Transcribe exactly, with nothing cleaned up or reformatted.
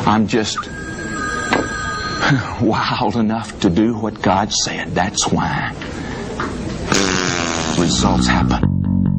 I'm just wild enough to do what God said. That's why results happen.